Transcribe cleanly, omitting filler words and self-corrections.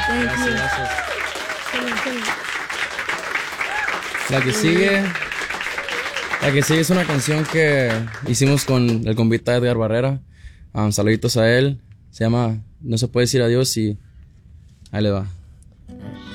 Gracias, gracias. La que sigue es una canción que hicimos con el compita Edgar Barrera. Saluditos a él. Se llama No se puede decir adiós y ahí le va.